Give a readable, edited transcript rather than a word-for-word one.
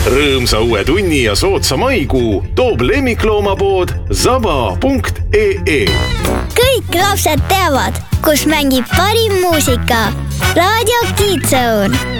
Rõõmsa uue tunni ja soodsa maikuu toob lemmikloomapood zaba.ee. Kõik lapsed teavad, kus mängib parim muusika. Raadio Kids Zone.